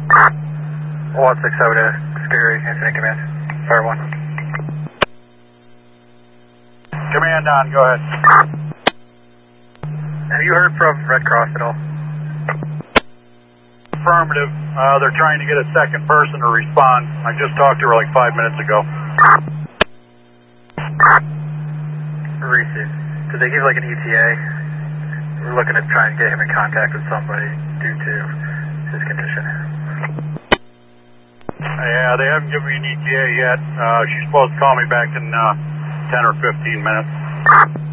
160 to Scary, incident command. Fire 1. Command on, go ahead. Have you heard from Red Cross at all? Affirmative. They're trying to get a second person to respond. I just talked to her like 5 minutes ago. Receive. Did they give like an ETA? We're looking to try and get him in contact with somebody due to his condition. Yeah, they haven't given me an ETA yet. She's supposed to call me back in 10 or 15 minutes.